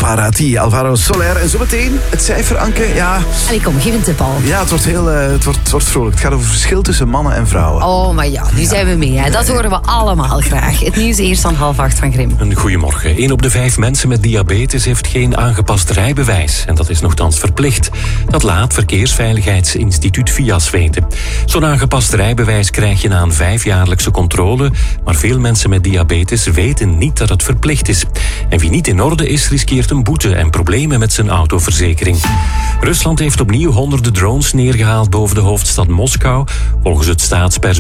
Pavarotti, Alvaro Soler. En zometeen het cijfer, Anke. Ja, Allee, kom, geef een tip al. ja het wordt vrolijk. Het gaat over het verschil tussen mannen en vrouwen. Oh, maar ja, nu zijn we mee. Hè. Dat horen we allemaal graag. Het nieuws eerst aan 7:30 van Grim. Een goedemorgen. 1 op de 5 mensen met diabetes heeft geen aangepast rijbewijs. En dat is nogthans verplicht. Dat laat Verkeersveiligheidsinstituut VIAS weten. Zo'n aangepast rijbewijs krijg je na een 5-jaarlijkse controle. Maar veel mensen met diabetes weten niet dat het verplicht is. En wie niet in orde is, riskeert een boete en problemen met zijn autoverzekering. Rusland heeft opnieuw honderden drones neergehaald boven de hoofdstad Moskou. Volgens het staatspersbureau